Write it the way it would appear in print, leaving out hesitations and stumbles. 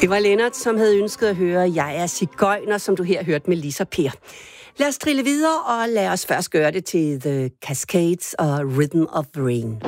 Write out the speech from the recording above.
Det var Lennart, som havde ønsket at høre Jeg er sigøjner, som du her hørte med Lisa Per. Lad os trille videre, og lad os først gøre det til The Cascades og Rhythm of Rain.